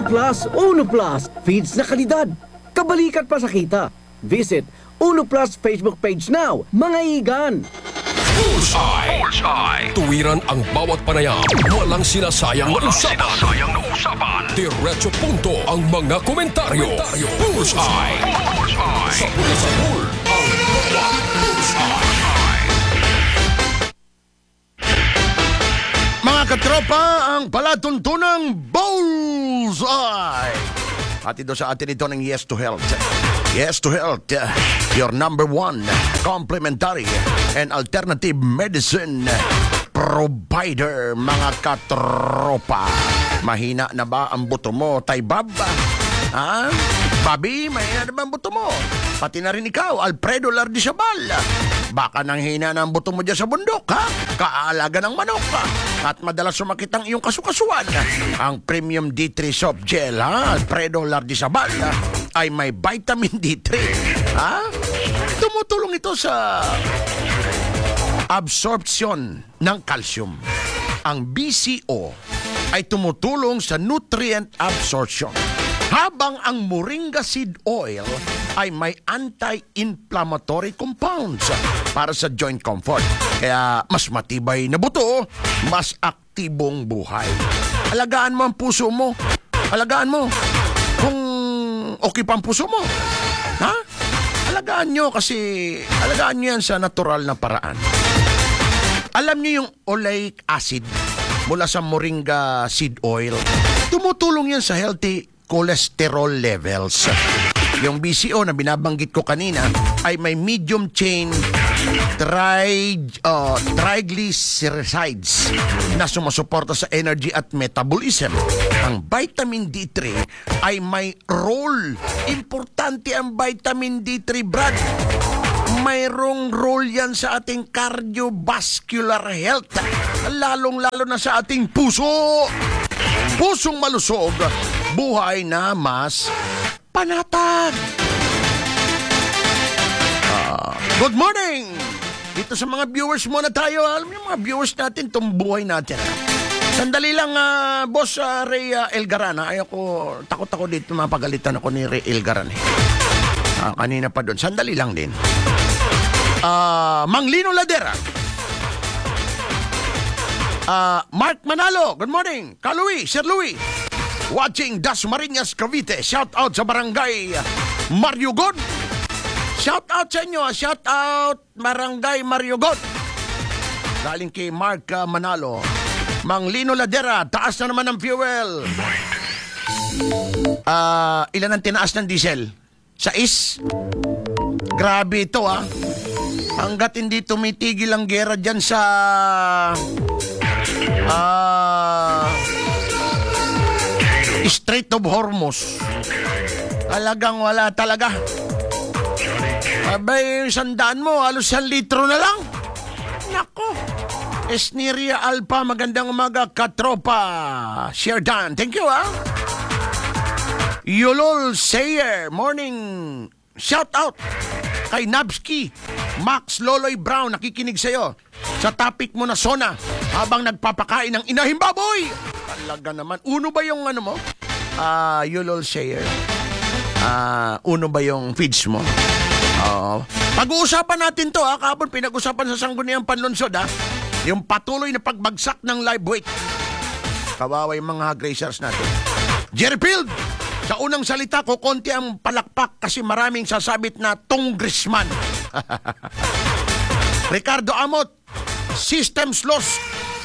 Uno Plus, feeds na kalidad. Kabalikat pa sa kita. Visit Uno Plus Facebook page now, mga igan. Bullseye. Tuwiran ang bawat panayam. Walang sinasayang na usapan. Diretso punto ang mga komentaryo. Bullseye. Sa pula sa bull, ang bawat Bullseye. Mga katropa, ang palatuntunang Bullseye. At ito sa atin ito ng Yes to Health. Yes to Health, your number one complementary and alternative medicine provider, mga katropa. Mahina na ba ang buto mo, Tay Bob? Ha? Bobby, mahina na ba ang buto mo? Pati na rin ikaw, Alfredo Lardizabal. Baka nang hina na ang buto mo dyan sa bundok, ha? Kaalaga ng manok, ha? At madalas sumakit ang iyong kasukasuan. Ang Premium D3 Soft Gel, ha? Alfredo Lardizabal, ay may vitamin D3, ha? Tumutulong ito sa absorption ng calcium. Ang BCO ay tumutulong sa nutrient absorption. Habang ang Moringa Seed Oil ay may anti-inflammatory compounds para sa joint comfort. Kaya mas matibay na buto, mas aktibong buhay. Alagaan mo ang puso mo. Alagaan mo. Kung okay pa ang puso mo, ha? Alagaan nyo yan sa natural na paraan. Alam nyo yung oleic acid mula sa Moringa Seed Oil, tumutulong yan sa healthy cholesterol levels. Yung BCO na binabanggit ko kanina ay may medium chain triglycerides na sumusuporta sa energy at metabolism. Ang vitamin D3 ay may role. Importante ang vitamin D3, Brad. Mayroong role yan sa ating cardiovascular health, lalong-lalo na sa ating puso. Pusong malusog, buhay na mas panatag. Good morning! Dito sa mga viewers muna tayo. Alam niyo mga viewers natin, itong buhay natin. Sandali lang, Boss Ray Elgarana. Takot ako dito, mapagalitan ako ni Ray Elgaran. Kanina pa doon. Sandali lang din. Mang Lino Ladera. Mark Manalo, good morning. Kaluwi, Sir Louie. Watching Dasmariñas, Cavite. Shout out sa barangay Mario God. Shout out sa inyo. Shout out barangay Mario God. Galing kay Mark Manalo. Mang Lino Ladera, taas na naman ang fuel. Ilan ang tinaas ng diesel? 6? Grabe ito, ha. Hanggat hindi tumitigil ang gera dyan sa Strait of Hormuz, talagang wala talaga. Abay, 100 mo, halos 1 litro na lang. Nako. Esneria Alpha, magandang umaga, katropa. Sherdan, thank you, ha. Yolol Sayer, morning. Shout out kay Nabski. Max Loloy Brown, nakikinig sa'yo sa topic mo na Sona habang nagpapakain ng inahing baboy. Talaga naman. Uno ba yung ano mo? Yulol Sayer. Uno ba yung feeds mo? Pag-uusapan natin to, ha? Kahapon pinag-usapan sa Sangguniang Panlunsod, ha? Yung patuloy na pagbagsak ng live weight. Kawawa yung mga grazers natin. Jerry Field, sa unang salita ko, konti ang palakpak kasi maraming sasabit na congressman. Ricardo Amot, Systems Lost.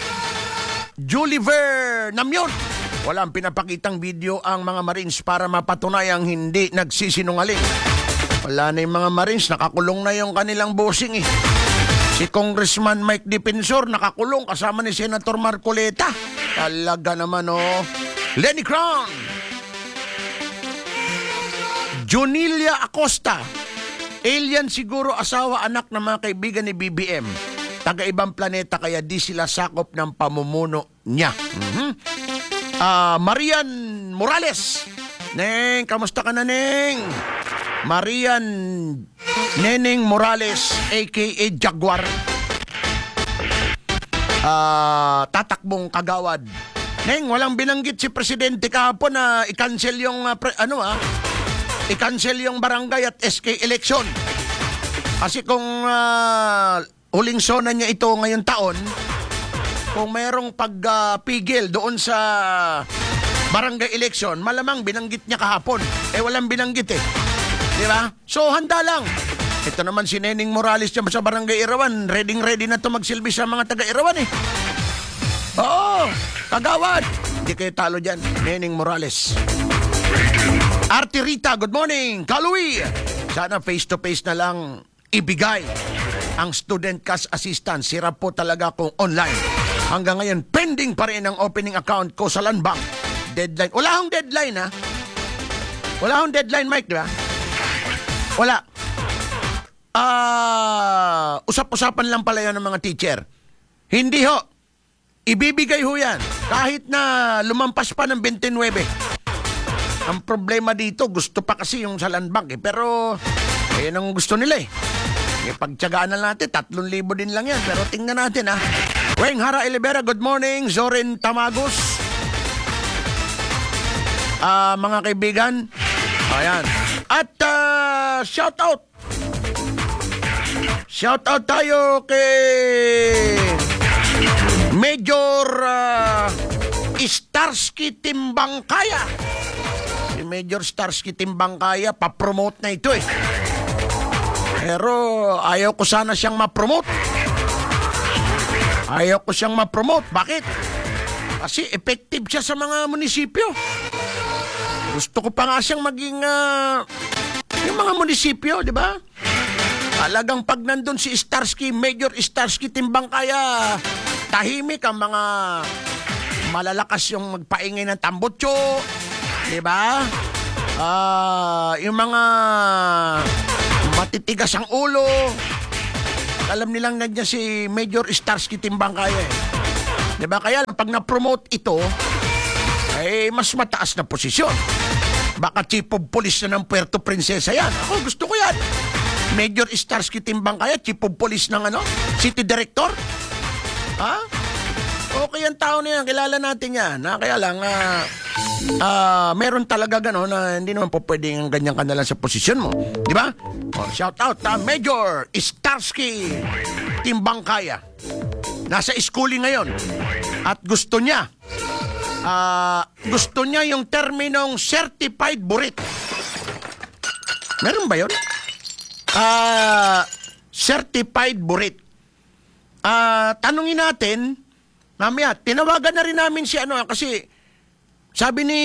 Juliver Namyon, walang pinapakitang video ang mga Marines para mapatunayang hindi nagsisinungaling. Wala na yung mga Marines, nakakulong na yung kanilang bossing, eh. Si Congressman Mike Defensor nakakulong kasama ni Senator Marcoleta. Talaga naman, oh. Lenny Crown, Junilia Acosta, alien siguro, asawa, anak ng mga kaibigan ni BBM. Taga-ibang planeta kaya di sila sakop ng pamumuno niya. Marian Morales. Neng, kamusta ka na, Neng? Marian Neneng Morales, a.k.a. Jaguar. Tatakbong kagawad Neng, walang binanggit si Presidente kahapon na i-cancel yung, i-cancel yung barangay at SK election. Kasi kung huling sona niya ito ngayong taon, kung mayroong pagpigil doon sa barangay election, malamang binanggit niya kahapon. Walang binanggit eh. Di ba? So, handa lang. Ito naman si Neneng Morales dyan sa barangay Irawan. Ready na to magsilbi sa mga taga-Irawan eh. Oo, kagawad. Hindi kayo talo dyan, Neneng Morales. Arte Rita, good morning. Kalui, sana face-to-face na lang ibigay ang student cash assistance. Sira po talaga kung online. Hanggang ngayon, pending pa rin ang opening account ko sa Land Bank. Deadline. Wala akong deadline, ha? Wala akong deadline, Mike, di ba? Wala. Usap-usapan lang pala yan ng mga teacher. Hindi ho. Ibibigay ho yan. Kahit na lumampas pa ng 29. Ang problema dito, gusto pa kasi yung sa Land Bank, eh. Pero, yan ang gusto nila, eh. Pagtsagaan na natin, 3,000 din lang yan. Pero tingnan natin, ha. Weng Hara Elivera, good morning. Zorin Tamagos. Mga kaibigan. Ayan. At shout out. Shout out tayo kay Major Starsky Timbangkaya. Si Major Starsky Timbangkaya, pa-promote na ito eh. Pero ayaw ko sana siyang ma-promote. Ayaw ko siyang ma-promote. Bakit? Kasi effective siya sa mga munisipyo. Gusto ko pa nga siyang maging yung mga munisipyo, di ba? Talagang pag nandun si Starsky, Major Starsky Timbangkaya, tahimik ang mga malalakas yung magpaingay ng tambotso, di ba? Yung mga matitigas ang ulo. Alam nilang nandiyan si Major Starsky Timbangkaya eh. Di ba? Kaya pag na-promote ito, ay mas mataas na posisyon. Baka chief of police na ng Puerto Princesa yan. Ako, gusto ko yan. Major Starsky Timbangkaya, chief of police ng city director. Ha? Okay ang tao na yan. Kilala natin yan. Kaya lang, meron talaga gano'n na hindi naman po pwedeng ganyan ka na lang sa posisyon mo. Di ba? Shout out Major Starsky Timbangkaya. Nasa schooling ngayon. At gusto niya yung terminong certified burit. Meron ba yun? Certified burit. Tanungin natin, mamaya, tinawagan na rin namin si kasi sabi ni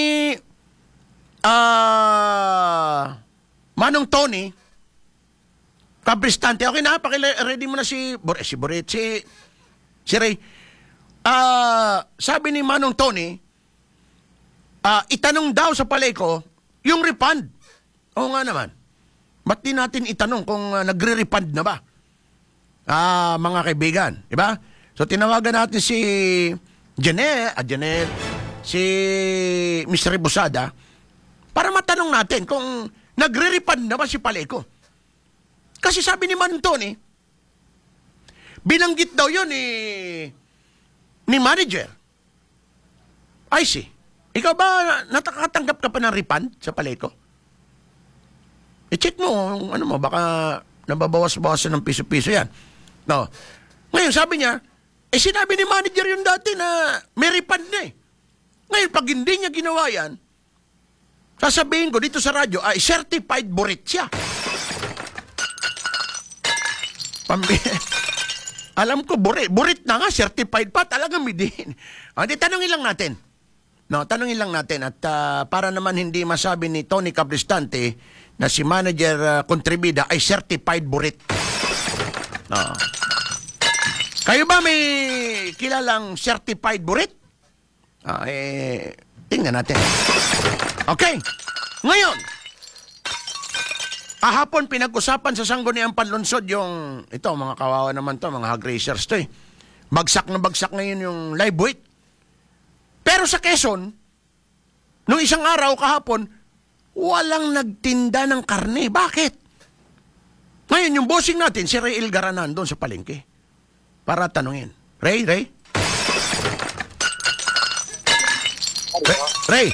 Manong Tony, Kabristante, okay na, ready mo na si Burit, si Ray. Sabi ni Manong Tony, itanong daw sa palay ko yung refund. Oo nga naman. Ba't di natin itanong kung nagre-refund na ba? Mga kaibigan. Diba? So, tinawagan natin si Janet, si Mr. Busada, para matanong natin kung nagre-refund na ba si palay ko. Kasi sabi ni Manong Tony, binanggit daw yun ni manager. I see. Ikaw ba nakakatanggap ka pa ng refund sa palay ko? I-check mo, baka nababawas-bawasan ng piso-piso yan. No. Ngayon, sabi niya, sinabi ni manager yun dati na may refund na eh. Ngayon, pag hindi niya ginawa yan, sasabihin ko dito sa radyo, certified burit siya. Alam ko, burit na nga, certified pa, talagang midin. Tanungin lang natin. Tanungin lang natin. At para naman hindi masabi ni Tony Cabristante na si Manager Contribida ay certified burit. Kayo ba may kilalang certified burit? Tingnan natin. Okay. Ngayon, kahapon pinag-usapan sa Sangguniang Panlunsod yung, ito, mga kawawa naman to, mga hog racers to eh. Bagsak na bagsak ngayon yung live weight. Pero sa Quezon, nung isang araw kahapon, walang nagtinda ng karne. Bakit? Ngayon, yung bossing natin, si Ray Ilgaranan doon sa palengke. Para tanungin. Ray? Ray!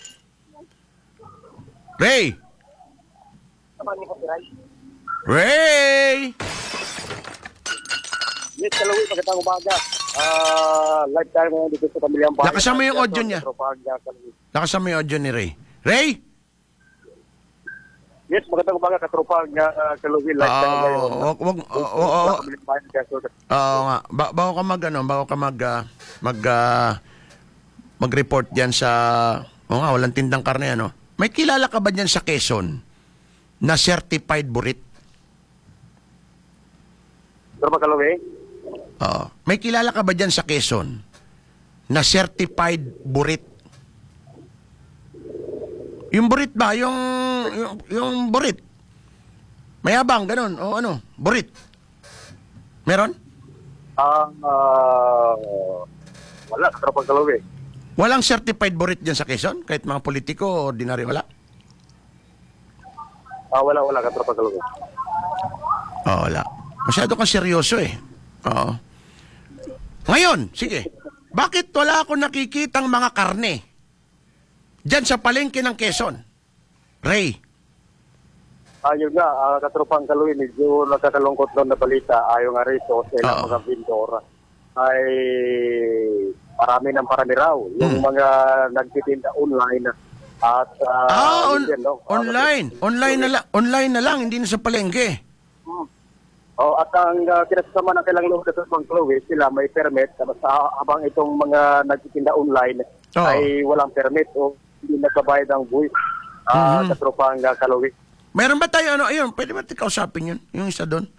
Ray! Ray! Yes, Kalawi, magandang umaga. Live tayo ngayon dito sa Pamilyang Bayan. Lakasan mo yung audio niya. Lakasan mo yung audio ni Ray. Ray! Yes, magandang umaga, katropang Kalawi. Live tayo ngayon. Pamilyang Bayan. Oo nga. Bago ka mag-report diyan sa walang tindang karne ano. May kilala ka ba diyan sa Quezon na certified burit? Katropang Kalawi? May kilala ka ba diyan sa Quezon na certified burit? Yung burit ba? Yung burit. Mayabang, ganun. O ano? Burit. Meron? Wala, katropang Kalawi. Walang certified burit dyan sa Quezon? Kahit mga politiko, ordinary, wala? Wala, katropang Kalawi. Wala. Masyado kang seryoso eh. Oo. Ngayon, sige. Bakit wala akong nakikitang mga karne dyan sa palengke ng Quezon? Ray. Ayun nga, katropang Kalawi, medyo nakakalungkot doon na balita. Ayon nga rito sa ilang mga vendor ay parami raw. Yung mga nagtitinda online at online. Online na lang, hindi na sa palengke. At ang kinasasama ng kailang loob sa Bang Chloe, sila may permit habang itong mga nagtitinda online ay walang permit o hindi nakabayad ang buwis sa tropang Kalawi. Mayroon ba tayo ayun, pwede ba kausapin yun? Yung isa doon?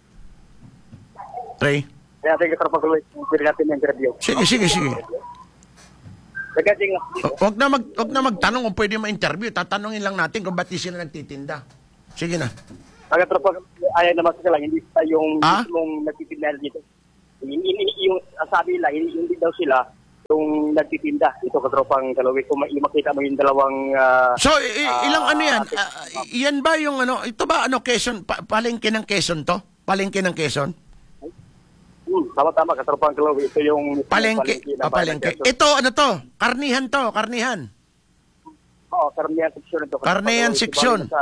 Ray? Kaya tingin ka tropang Kalawi, pwede natin yung interview. Sige. Nagkasing Wag na magtanong kung pwede ma-interview. Tatanungin lang natin kung ba't di sila nagtitinda. Sige na. ang tropang ayaw naman sila, hindi sa yung mismong nagtitinda dito. Yung sabi nila, hindi daw sila yung nagtitinda dito katropang Kalawi. Kung makita mo yung dalawang ilang ano yan? Yan ba yung ito ba Quezon? Palengke ng Quezon to? Palengke ng Quezon? Tama katropang Kalawi. Ito yung palengke. Ito to? Karnihan to, karnihan. Oo, karnihan section ito. Karnihan section.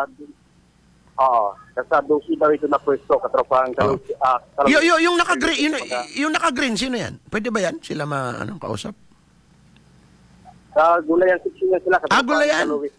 Sa dosi daw ito na pwesto katropang Kalawi. Yung naka-green, sino yan? Pwede ba yan? Sila kausap? Sa Gulayan section yan sila katropang Gulayan? Kalawi.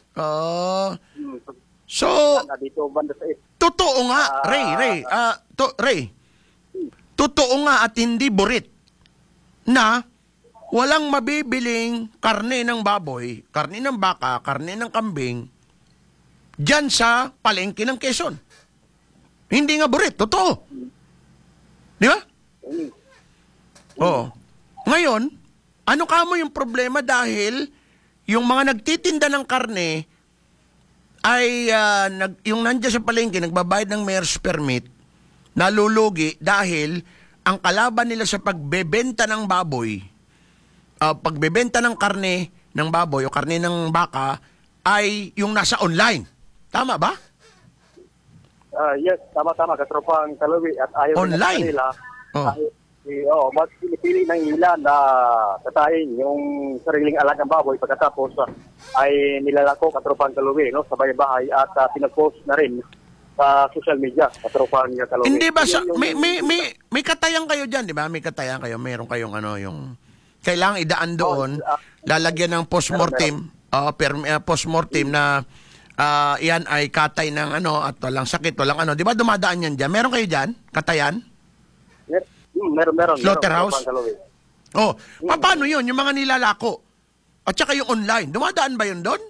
So, dito banda sa totoo nga, Ray. Ray, totoo nga at hindi burit na walang mabibiling karne ng baboy, karne ng baka, karne ng kambing dyan sa palengke ng Quezon. Hindi nga burit, totoo. Di ba? Oo. Ngayon, ano kamo yung problema dahil yung mga nagtitinda ng karne ay yung nandiyan sa palengke, nagbabayad ng mayor's permit, nalulugi dahil ang kalaban nila sa pagbebenta ng baboy, pagbebenta ng karne ng baboy o karne ng baka ay yung nasa online. Tama ba? Yes, tama katropang Kalawi at ayaw online nila. Mas pinipili ng ilan na katayin yung sariling alagang baboy pagkatapos ay nilalako katropang Kalawi sa bahay at pinag-post na rin sa social media katropang Kalawi. Hindi ba may katayan kayo diyan, di ba? May katayan kayo, meron kayong yung kailangang idaan doon, lalagyan ng postmortem, postmortem na iyan ay katay ng at walang sakit, walang di ba dumadaan yan diyan? Meron kayo diyan? Katayan? Meron. Slaughterhouse? Paano yun? Yung mga nilalako? At saka yung online, dumadaan ba yun doon?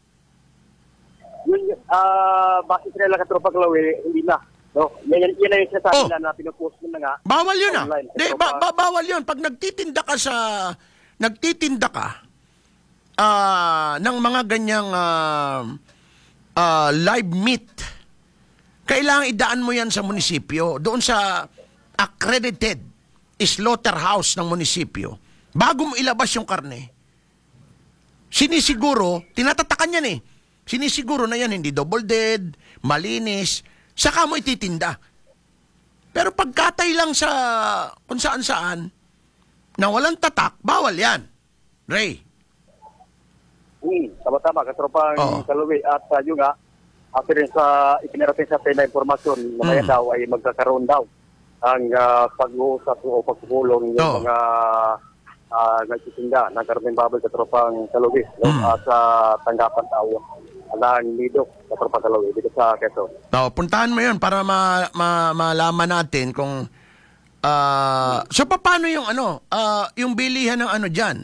Bakit sila katropang Kalawi, hindi na. Yan na yung sasabi na pinupost mo na nga. Bawal yun bawal yun. Pag nagtitinda ka ng mga ganyang live meat, kailangan idaan mo yan sa munisipyo, doon sa accredited slaughterhouse ng munisipyo. Bago mo ilabas yung karne, sinisiguro, tinatatakan yan sinisiguro na yan hindi double dead, malinis, saka mo ititinda. Pero pagkatay lang sa kung saan-saan, na walang tatak, bawal yan. Ray. Tama-tama, katropang Oo. Kaluwi. At yun nga, after rin sa ipinarating sa atin na informasyon, mamaya daw ay magkakaroon daw ang pag-uusap o pagpupulong yung Oo. mga nagtitinda ng karneng baboy katropang Kaluwi. No? At sa tanggapan daw ng Nido, katropang Kaluwi, dito sa Quezon. Puntahan mo yun para malaman natin kung so paano yung yung bilihan ng diyan?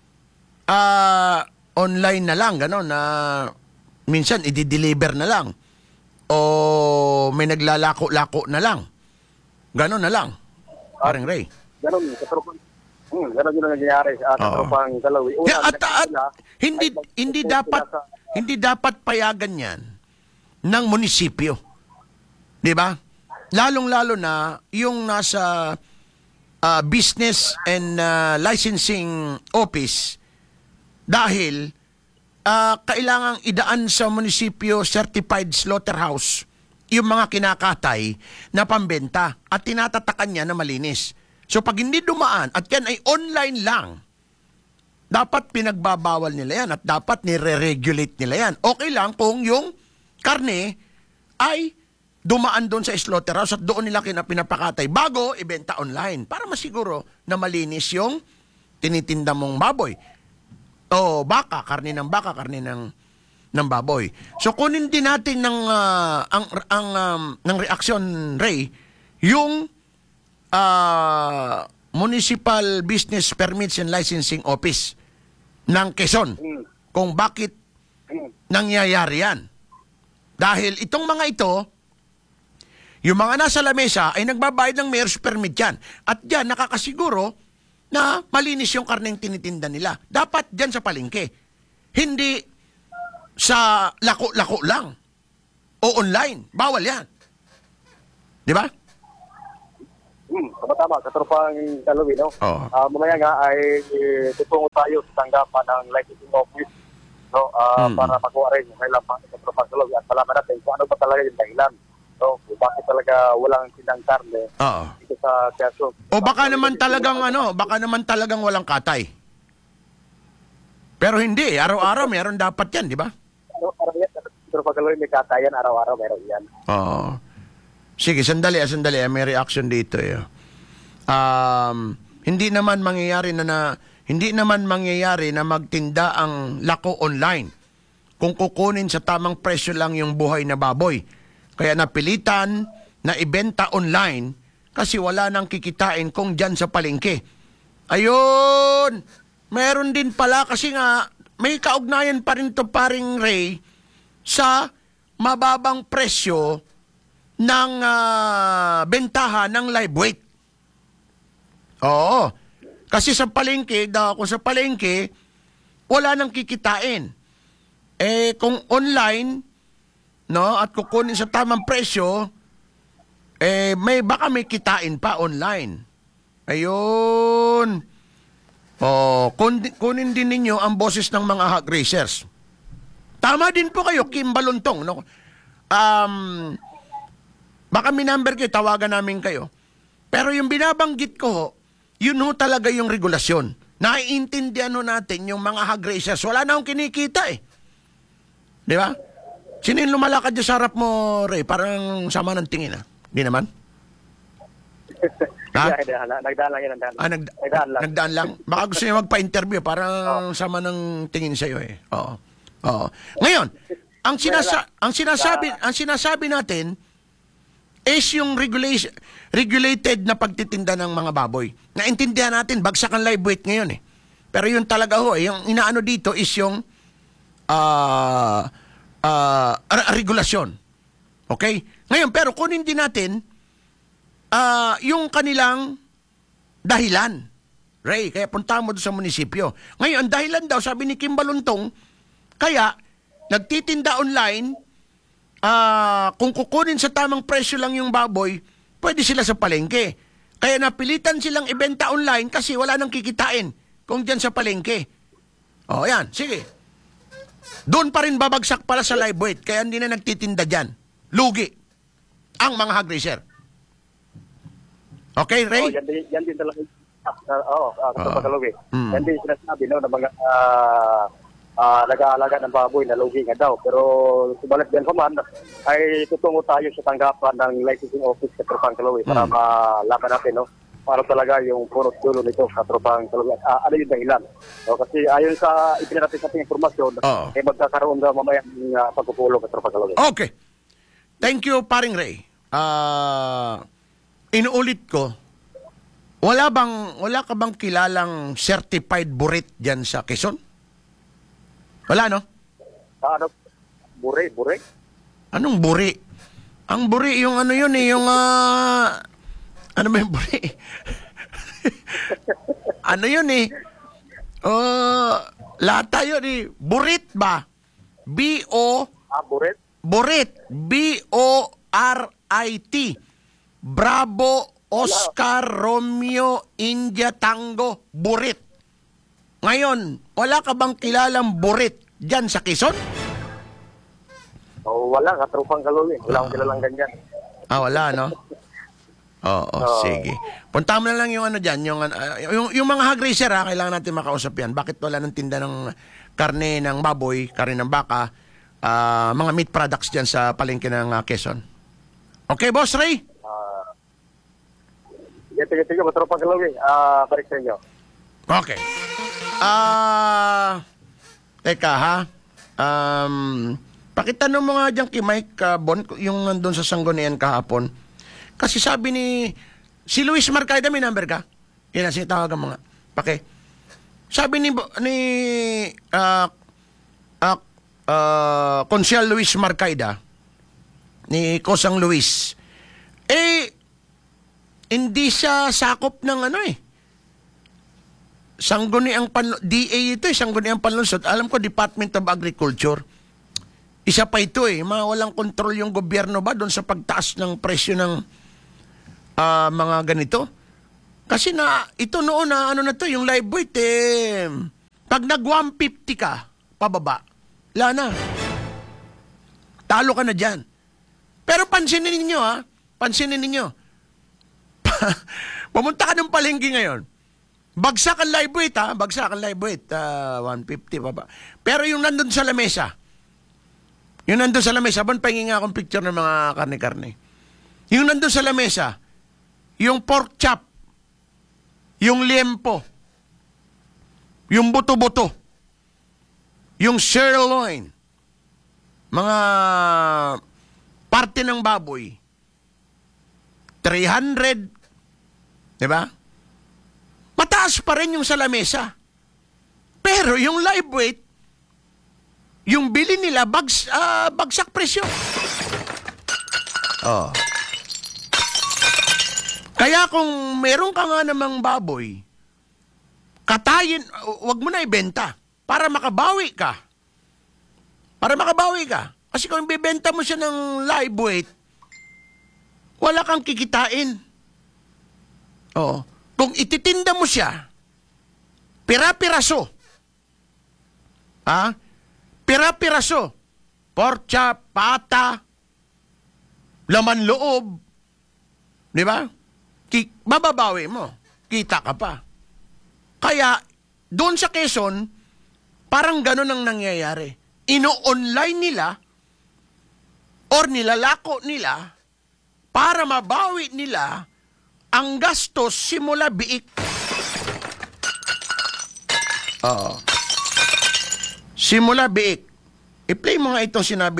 Online na lang ganon na minsan i-deliver na lang o may naglalako-lako na lang. Ganon na lang. Parang Ray. Ganon, katropang ganon yung nangyayari sa katropang Kaluwi. Yeah, at hindi dapat payagan 'yan ng munisipyo. 'Di ba? Lalong-lalo na yung nasa business and licensing office dahil kailangang idaan sa munisipyo certified slaughterhouse yung mga kinakatay na pambenta at tinatatakan niya na malinis. So pag hindi dumaan at yan ay online lang, dapat pinagbabawal nila yan at dapat nire-regulate nila yan. Okay lang kung yung karne ay dumaan doon sa slaughterhouse at doon nila pinapakatay bago ibenta online para masiguro na malinis yung tinitinda mong baboy. O baka, karne ng baka, karne ng baboy. So kunin din natin ng reaksyon, Ray, yung Municipal Business Permits and Licensing Office ng Quezon kung bakit nangyayari yan. Dahil itong mga ito, yung mga nasa lamesa ay nagbabayad ng mayor's permit yan. At dyan nakakasiguro na malinis yung karneng tinitinda nila. Dapat dyan sa palengke. Hindi sa lako-lako lang. O online. Bawal yan. Di ba? Tama-tama, katropang Kaluwi, no? Oo. Mamaya nga ay tutungo tayo sa tanggapan ng licensing office, no? Para makuha rin yung kailang katropang Kaluwi at malaman natin kung ano ba talaga yung dahilan, no? Kung bakit talaga walang sinang karne Oo. dito sa Quezon. O baka naman talagang walang katay. Pero hindi, araw-araw meron dapat yan, di ba? Araw-araw yan, katropang Kaluwi, may katayan, araw-araw meron yan. Oo. Sige, sandali. May reaction dito eh. Hindi naman mangyayari na magtinda ang lako online kung kukunin sa tamang presyo lang yung buhay na baboy. Kaya napilitan na ibenta online kasi wala nang kikitain kung dyan sa palengke. Ayun! Meron din pala kasi nga may kaugnayan pa rin to, paring Ray, sa mababang presyo ng bentahan ng live weight. Oo. Kasi sa palengke, kung sa palengke, wala nang kikitain. Eh, kung online, no, at kukunin sa tamang presyo, eh, baka may kitain pa online. Ayun. Kunin din ninyo ang boses ng mga hog racers. Tama din po kayo, Kim Baluntong, no? Baka may number kayo, tawagan namin kayo. Pero yung binabanggit ko, yun ho talaga yung regulasyon. Naiintindihan ho natin yung mga hog racers. Wala na akong kinikita eh. Di ba? Sino yung lumalakad dyan sa harap mo, Ray? Parang sama ng tingin ah. Di naman? Ha? Nagdaan lang yan. Nagdaan lang? Baka gusto niya magpa-interview. Parang sama ng tingin sa'yo eh. Oo. Ngayon, ang sinasabi natin is yung regulated na pagtitinda ng mga baboy. Naintindihan natin, bagsak ang live weight ngayon eh. Pero yun talaga ho, yung inaano dito is yung regulasyon. Okay? Ngayon, pero kunin din natin yung kanilang dahilan. Ray, kaya punta mo doon sa munisipyo. Ngayon, ang dahilan daw, sabi ni Kim Baluntong, kaya nagtitinda online, kung kukunin sa tamang presyo lang yung baboy, pwede sila sa palengke. Kaya napilitan silang ibenta online kasi wala nang kikitain kung dyan sa palengke. O, yan. Sige. Doon pa rin babagsak pala sa live weight, kaya hindi na nagtitinda dyan. Lugi ang mga hog racer. Okay, Ray? Yan din talaga. Yan din sinasabi, no, ng mga nag-aalaga ng baboy na lugi nga daw. Pero subalit yan pa man, ay tutungo tayo sa tanggapan ng licensing office sa Tropang Kalawi para malaman natin, no? Para talaga yung punot dulo nito sa Tropang Kalawi. Ano yung dahilan? No, kasi ayon sa ipinarating sa ating informasyon, magkakaroon daw mamaya ng pagpupulong sa Tropang Kalawi. Okay. Thank you, paring Ray. Inuulit ko, wala ka bang kilalang certified burit dyan sa Quezon? Wala, no? Ano? Bure? Anong buri? Ang buri, yung ano yun eh, yung ano ba yung buri? Ano yun eh? Lata yun eh. Burit ba? Buret? Burit. B-O-R-I-T. Bravo, Oscar, Romeo, India, Tango, Burit. Ngayon, wala ka bang kilalang burit dyan sa Quezon? Wala, Tropang Kalawi. Wala akong kilalang ganyan. Wala, no? Oo, sige. Punta mo na lang yung ano dyan, yung mga hog racer, kailangan natin makausap yan. Bakit wala ng tinda ng karne ng baboy, karne ng baka, mga meat products dyan sa palengke ng Quezon? Okay, Boss Ray? Sige, Tropang Kalawi. Balik sa inyo. Okay. Teka ha. Pakitanong mo nga dyan kay Mike Bon, yung nandun sa Sanggunian kahapon. Kasi sabi si Luis Marcaida, may number ka? Yan, sinitawagan mo nga. Sabi ni Konsyal Luis Marcaida, ni Kosang Luis, hindi siya sakop ng Sangguniang DA ito Sangguniang Panlunsod. Alam ko, Department of Agriculture. Isa pa ito walang kontrol yung gobyerno ba doon sa pagtaas ng presyo ng mga ganito? Kasi ito noon yung live weight pag nag 150 ka, pababa, wala na. Talo ka na dyan. Pero pansinin ninyo, pumunta ka ng palengke ngayon. Bagsak ang live weight, 150 baba. Pero yung nandun sa lamesa, bon, pahingin nga akong picture ng mga karne-karne. Yung nandun sa lamesa, yung pork chop, yung liempo, yung buto-buto, yung sirloin, mga parte ng baboy, 300, di ba? Mataas pa rin yung sa lamesa. Pero yung live weight, yung bili nila, bagsak presyo. Kaya kung meron ka nga namang baboy, katayin, wag mo na ibenta para makabawi ka. Kasi kung ibibenta mo siya ng live weight, wala kang kikitain. Kung ititinda mo siya, pira-piraso. Pira-piraso. Pork chop, pata, laman loob. Di ba? Mababawi mo. Kita ka pa. Kaya, doon sa Quezon, parang ganun ang nangyayari. Ino-online nila or nilalako nila para mabawi nila ang gastos simula biik. Simula biik. I-play mo nga itong sinabi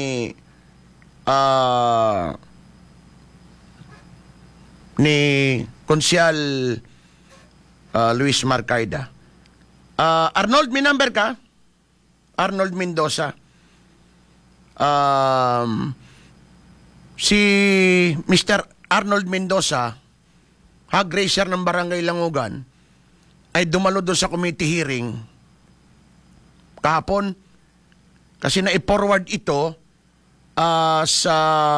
ni Konsyal Luis Marcaida. Arnold, may number ka? Arnold Mendoza. Si Mr. Arnold Mendoza, hog racer ng Barangay Langugan, ay dumalo doon sa committee hearing kahapon kasi na-forward ito sa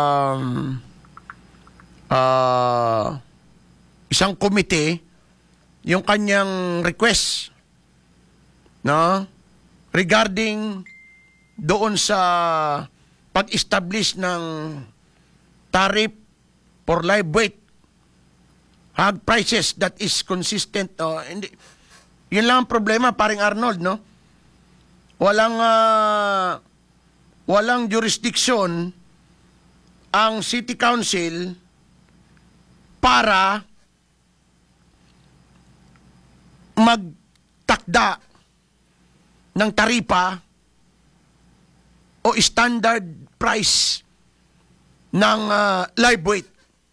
isang komite yung kanyang request, no, regarding doon sa pag-establish ng tariff for live weight hog prices that is consistent. Hindi. Yun lang ang problema, paring Arnold, no? walang jurisdiction ang City Council para magtakda ng taripa o standard price ng live weight.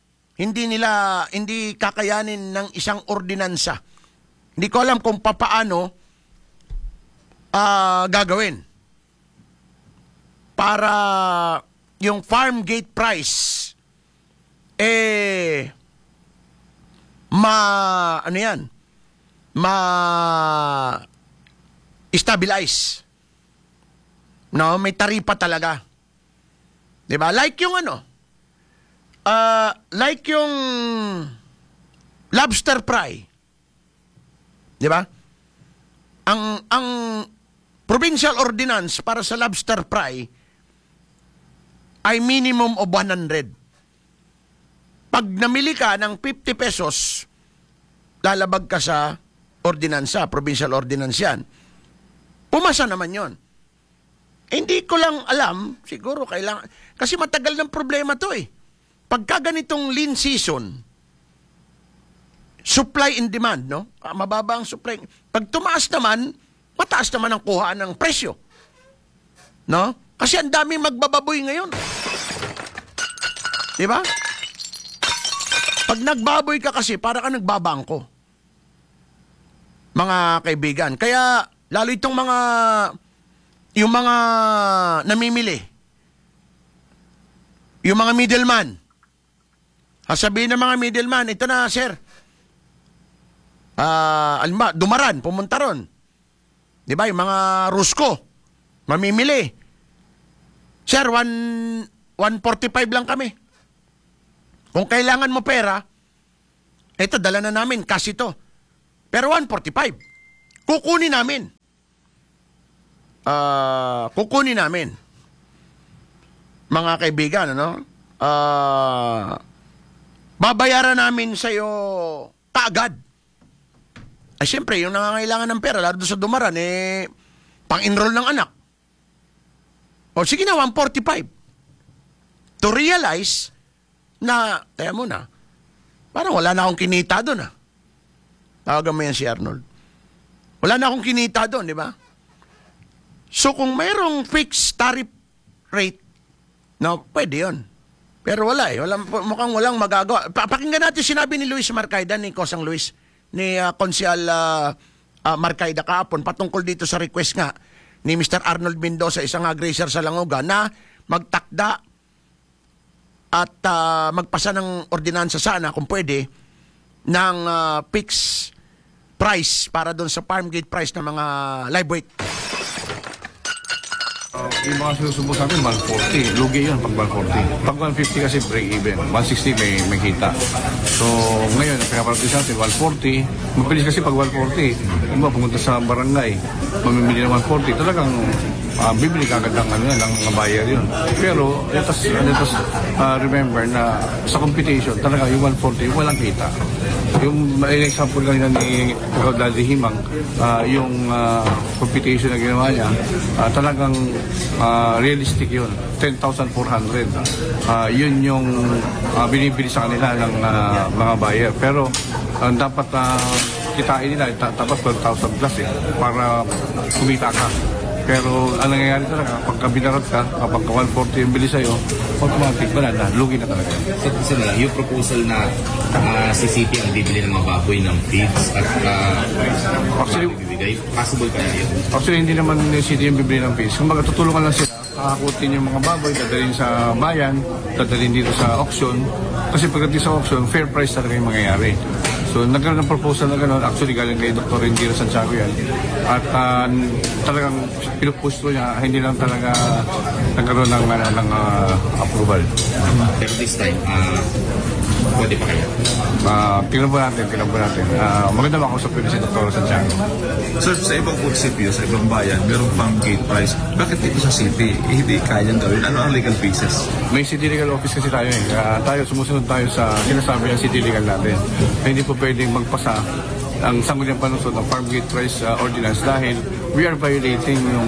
Hindi kakayanin ng isang ordinansa. Hindi ko alam kung papaano gagawin para yung farm gate price stabilize. No, may taripa talaga. 'Di ba? Like yung lobster fry. 'Di ba? Ang provincial ordinance para sa lobster fry ay minimum of 100. Pag namili ka ng 50 pesos, lalabag ka sa ordinansa, provincial ordinance yan. Pumasa naman yon. Hindi ko lang alam, siguro kailangan, kasi matagal ng problema to eh. Pagka ganitong lean season, supply and demand, no? Mababa ang supply. Pag tumaas naman, mataas naman ang kuhaan ng presyo. No? Kasi ang daming magbababoy ngayon. Di ba? Pag nagbaboy ka kasi, para ka nagbabangko. Mga kaibigan. Kaya, lalo itong yung mga namimili, yung mga middleman, sabihin ng mga middleman, ito na, sir, dumaran, pumunta ron. Di ba? Yung mga Rusko, mamimili. Sir, 145 lang kami. Kung kailangan mo pera, ito, dala na namin, cash ito. Pero 145. Kukunin namin. Mga kaibigan, ano? Babayaran namin sa'yo kaagad. Ay, siyempre, yung nangangailangan ng pera, lalo sa dumaran, pang-enroll ng anak. O, sige na, 145. To realize na, kaya mo na, parang wala na akong kinita doon, Tawagan mo yan si Arnold. Wala na akong kinita doon, di ba? So, kung mayroong fixed tariff rate, no, pwede yun. Pero wala mukhang walang magagawa. Pakinggan natin sinabi ni Luis Marcaida, ni Kosang Luis, ni Konsyal Marcaida kahapon, patungkol dito sa request nga ni Mr. Arnold Mendoza, isang agracer sa Langoga, na magtakda at magpasa ng ordinansa sana, kung pwede, ng fixed price para doon sa farm gate price ng mga live weight. Yung mga sinusubok sa akin, 140. Lugi yun pag 140. Pag 150 kasi break even. 160 may kita. So, ngayon, ang pinaparati sa atin, 140. Mabilis kasi pag 140. Diba, pumunta sa barangay, mamimili ng 140. Talagang bibili ka agad ng buyer yun. Pero, let us remember na sa competition, talaga yung 140, walang kita. Yung example kanina ni Daddy Himang, yung competition na ginawa niya, talagang realistic yun. 10,400. Yun yung binibili sa kanila ng mga buyer. Pero dapat kitain nila, dapat 12,000 plus para kumita ka. Pero ang nangyayari talaga, pagka binarot ka, kapag 140 yung bili sa'yo, automatic ba na, lugi na talaga. So, yung proposal na si City ang bibili ng mga baboy ng feeds at actually, bibigay, possible pa na yun? Actually, hindi naman yung City yung bibili ng feeds. Kung magtutulungan lang sila, kakakutin yung mga baboy, dadalhin sa bayan, dadalhin dito sa auction. Kasi pagdating sa auction, fair price talaga yung mangyayari. So, nagkaroon ng proposal na gano'n. Actually, galing kay Dr. Indira Santiago yan. At talagang pinupusto niya, hindi lang talaga nagkaroon ng approval. Pero this time, pwede pa kaya? Tingnan po natin. Maganda makausap ko si Dr. Santiago. Sir, sa ibang munisipyo, sa ibang bayan, merong farm gate price. Bakit dito sa city, hindi kayang gawin? Ano ang legal basis? May city legal office kasi tayo tayo sumusunod tayo sa sinasabi ng city legal natin. Hindi po pwedeng magpasa ang sangguniang panusod ng farm gate price ordinance dahil we are violating yung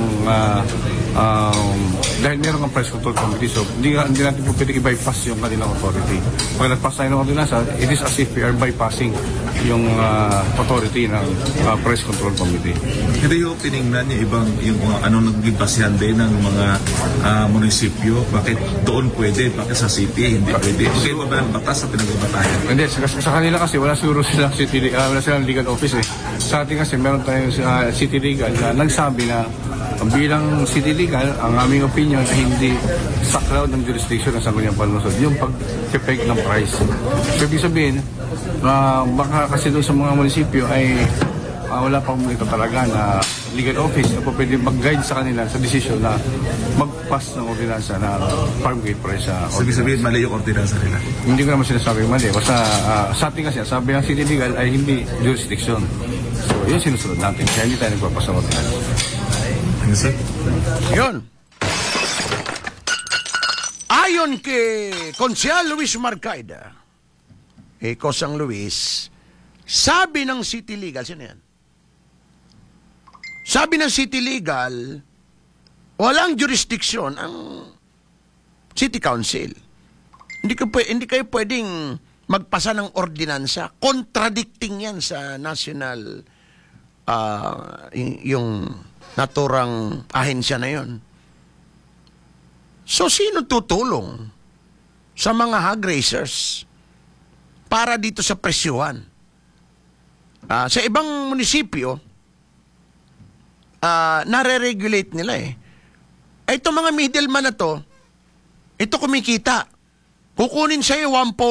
dahil meron ng price control committee, so hindi natin po pwede i-bypass yung kanilang authority. Pag nagpass tayo ng ordinansa, it is as if we are bypassing yung authority ng price control committee. Hindi yung tinignan yung ibang, yung ano naging basihan din ng mga munisipyo, bakit doon pwede, bakit sa city hindi pwede. Okay ba ang batas sa pinagbabatayan? Hindi, sa kanila kasi wala siguro silang wala silang legal office eh. Sa atin kasi meron tayong city legal na nagsabi na bilang city legal, ang aming opinion ay hindi saklaw ng jurisdiction ng Sangguniang Panlungsod yung pag-peg ng price. So, ibig sabihin, baka kasi doon sa mga munisipyo ay wala pang ito talaga na legal office na po pwede mag-guide sa kanila sa desisyon na mag-pass ng ordinansa na farm gate price sa ordinansa. Sabi sabihin, mali yung ordinansa nila. Hindi ko naman sinasabi mali. Basta sa atin kasi, sabi ng city legal ay hindi jurisdiction. So, yun sinusunod natin. Kaya hindi tayo nagpapasa ng ordinansa. Ano sir? Yun. Ayon kay Konsyal Luis Marcaida, Kosang Luis, sabi ng City Legal, sino yan? Sabi ng City Legal, walang jurisdiction ang City Council. Hindi kayo pwedeng magpasa ng ordinansa. Contradicting yan sa national, yung naturang ahensya na yon. So, sino tutulong sa mga hog raisers para dito sa presyuhan? Sa ibang munisipyo, nare-regulate nila eh. Ito mga middleman na to, ito kumikita. Kukunin sa'yo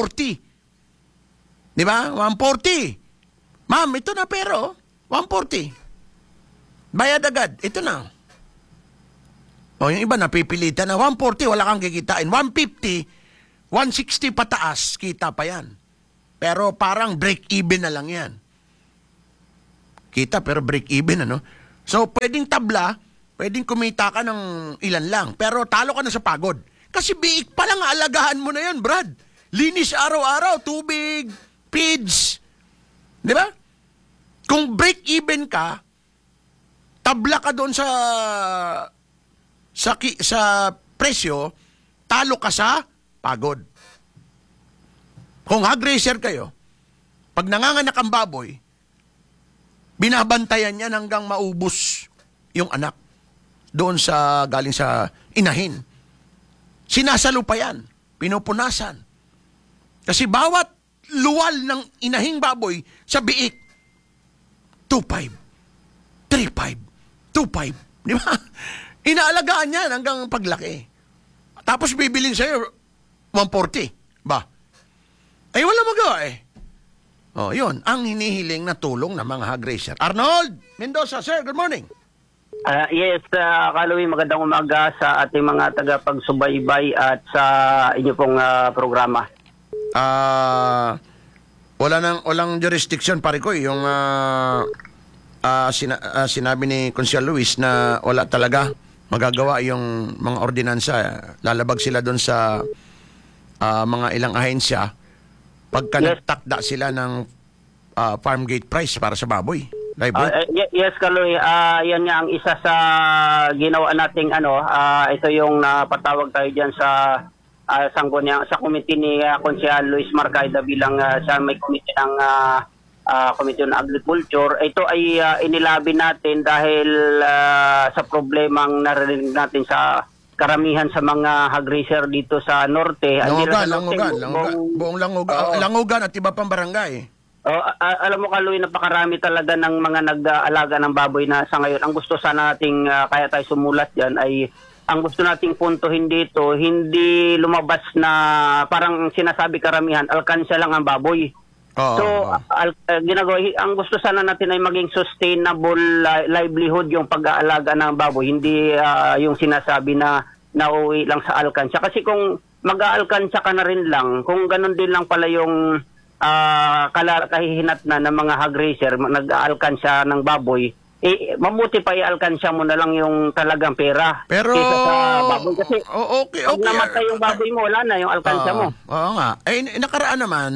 140. Di ba? 140. Ma'am, ito na pero, 140. Bayad agad. Ito na. O, yung iba napipilitan na 140, wala kang kikitain. 150, 160 pataas, kita pa yan. Pero parang break-even na lang yan. Kita pero break-even, ano? So, pwedeng tabla, pwedeng kumita ka ng ilan lang. Pero talo ka na sa pagod. Kasi biik pa lang, alagahan mo na yan, Brad. Linis araw-araw, tubig, feeds. Di ba? Kung break-even ka, tabla ka doon sa presyo, talo ka sa pagod. Kung hog raiser kayo, pag nanganganak ang baboy, binabantayan yan hanggang maubos yung anak doon sa galing sa inahin. Sinasalo pa yan, pinupunasan. Kasi bawat luwal ng inahing baboy sa biik, 2.5, 3.5, 2.5. Di ba? Inaalagaan yan hanggang paglaki. Tapos bibilin sa'yo 140. Ba? Ay, wala magawa eh. Oh, yun. Ang hinihiling na tulong ng mga hog raiser. Arnold Mendoza, sir, good morning. Yes, Kaloy, magandang umaga sa ating mga tagapagsubaybay at sa inyo pong programa. Walang jurisdiction, pare ko, yung sinabi ni Konsyal Luis na wala talaga magagawa yung mga ordinansa. Lalabag sila doon sa mga ilang ahensya pagka nagtakda sila ng farm gate price para sa baboy. Yes, Kaloy. Yan nga ang isa sa ginawa nating ito yung napatawag tayo dyan sa sa committee ni Konsyal Luis Marcaida bilang siya may committee ng Committee on Agriculture. Ito ay inilabi natin dahil sa problemang narinig natin sa karamihan sa mga hog raiser dito sa norte. Buong Langugan at iba pang barangay. Alam mo, Kaloy, napakarami talaga ng mga nag-aalaga ng baboy na sa ngayon. Ang gusto sana nating, kaya tayo sumulat dyan, ay ang gusto nating puntuhin dito, hindi lumabas na parang sinasabi karamihan, alkansya lang ang baboy. Ang gusto sana natin ay maging sustainable livelihood yung pag-aalaga ng baboy, hindi yung sinasabi na nauwi lang sa alkansya. Kasi kung mag-aalkansya ka na rin lang, kung ganun din lang pala yung kahihinat na ng mga hog raiser, nag-aalkansya ng baboy, mabuti pa i-alkansya mo na lang yung talagang pera. Pero kaysa sa baboy. Kasi okay. pag namatay yung baboy mo, wala na yung alkansya mo. Oo nga. Nakaraan naman,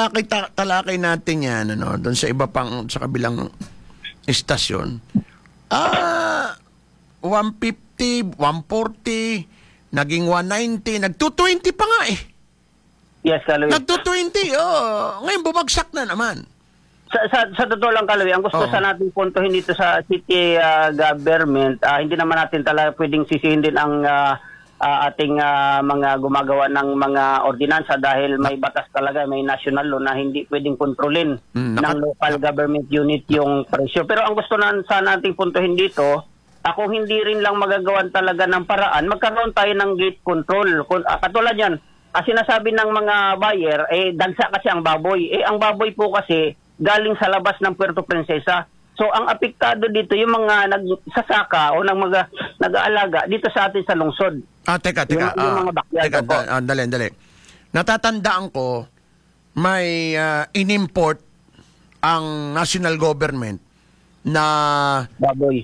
talakay natin yan doon sa iba pang, sa kabilang istasyon. 150, 140, naging 190, nag-220 pa nga eh. Yes, Kaloy. Nag-220, ngayon bumagsak na naman. Sa totoo lang, Kaloy, ang gusto Oo. sa nating puntuhin dito sa city government, hindi naman natin talaga pwedeng sisihin din ang ating mga gumagawa ng mga ordinansa dahil may batas talaga, may national law na hindi pwedeng kontrolin ng local government unit yung presyo. Pero ang gusto sa nating puntuhin dito, ako hindi rin lang magagawan talaga ng paraan, magkaroon tayo ng gate control. Katulad yan, sinasabi ng mga buyer, dagsa kasi ang baboy. Ang baboy po kasi galing sa labas ng Puerto Princesa. So, ang apektado dito, yung mga nagsasaka o nag-aalaga dito sa atin sa lungsod. Teka. Yung mga backyard Teka, po. dali. Natatandaan ko, may in-import ang national government na Baboy.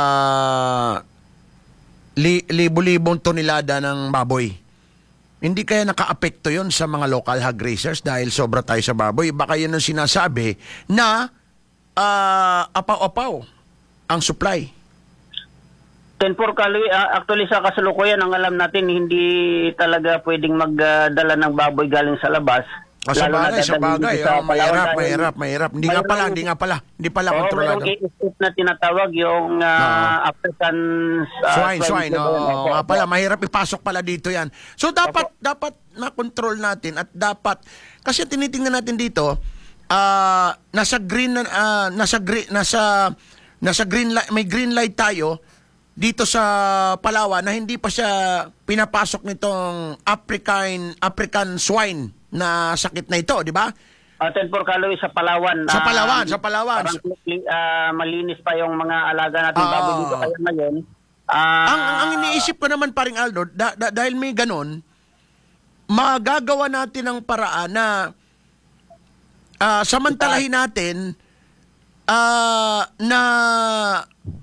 libo-libong tonelada ng baboy. Hindi kaya naka-apekto yon sa mga local hog raisers dahil sobra tayo sa baboy? Baka yun ang sinasabi na apaw-apaw ang supply. Tenpor Kaloy, actually sa kasalukuyan, ang alam natin, hindi talaga pwedeng magdala ng baboy galing sa labas. Sa bagay. Mahirap. Hindi pala kontrolado. Mayroong ASF na tinatawag, yung African Swine. Nga pala, mahirap ipasok pala dito yan. So, dapat na-control natin at dapat, kasi tinitingnan natin dito, nasa green light, may green light tayo dito sa Palawan na hindi pa siya pinapasok nitong African swine na sakit na ito, di ba? Tenpor Kaloy, sa Palawan. Sa Palawan. Parang malinis pa yung mga alaga natin baboy dito. Kaya ngayon, ang iniisip ko naman, paring Aldo, dahil may ganon, magagawa natin ng paraan na samantalahin natin na